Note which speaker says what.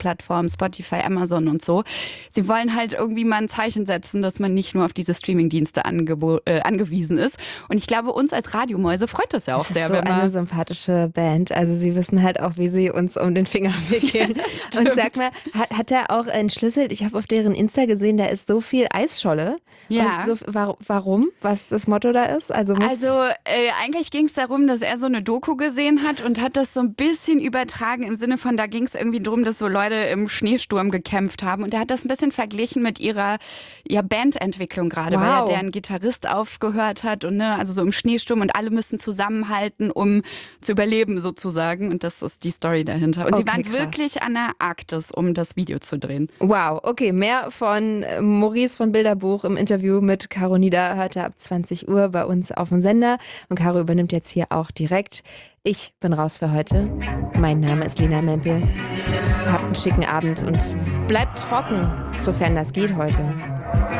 Speaker 1: Musikplattformen, Spotify, Amazon und so. Sie wollen halt irgendwie mal ein Zeichen setzen, dass man nicht nur auf diese Streamingdienste angewiesen ist. Und ich glaube, uns als Radiomäuse freut das ja auch
Speaker 2: Das
Speaker 1: sehr.
Speaker 2: ist so eine sympathische Band. Also sie wissen halt auch, wie sie uns um den Finger wickeln. Und sag mal, hat er auch entschlüsselt, ich habe auf deren Insta gesehen, da ist so viel Eisscholle.
Speaker 1: Ja.
Speaker 2: Und so, warum? Was das Motto da ist? Also
Speaker 1: eigentlich ging es darum, dass er so eine Doku gesehen hat und hat das so ein bisschen übertragen im Sinne von, da ging es irgendwie darum, dass so Leute im Schneesturm gekämpft haben. Und er hat das ein bisschen verglichen mit ihrer Bandentwicklung gerade, weil ja deren Gitarrist aufgehört hat und also so im Schneesturm und alle müssen zusammenhalten, um zu überleben sozusagen. Und das ist die Story dahinter. Und sie waren wirklich an der Arktis, um das Video zu drehen.
Speaker 2: Wow, okay, mehr von Maurice von Bilderbuch im Interview mit Caro Nieder heute ab 20 Uhr bei uns auf dem Sender. Und Caro übernimmt jetzt hier auch direkt. Ich bin raus für heute. Mein Name ist Lena Mempel. Habt einen schicken Abend und bleibt trocken, sofern das geht heute.